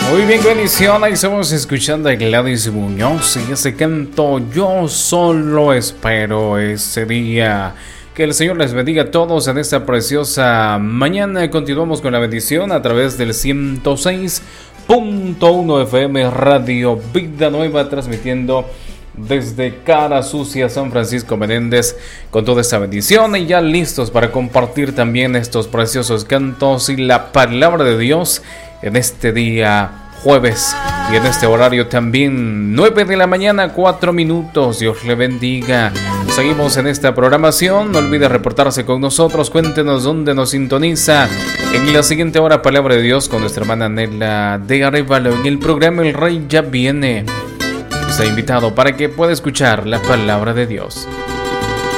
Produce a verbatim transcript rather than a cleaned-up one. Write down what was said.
Muy bien, bendición. Ahí estamos escuchando a Gladys Muñoz y ese canto Yo Solo Espero Ese Día. Que el Señor les bendiga a todos en esta preciosa mañana. Continuamos con la bendición a través del ciento seis punto uno F M Radio Vida Nueva, transmitiendo desde Cara Sucia, San Francisco Menéndez, con toda esta bendición y ya listos para compartir también estos preciosos cantos y la palabra de Dios en este día jueves y en este horario también nueve de la mañana, cuatro minutos. Dios le bendiga. Seguimos en esta programación. No olvide reportarse con nosotros. Cuéntenos dónde nos sintoniza. En la siguiente hora, palabra de Dios con nuestra hermana Nela de Arevalo. En el programa El Rey Ya Viene, está invitado para que pueda escuchar la palabra de Dios.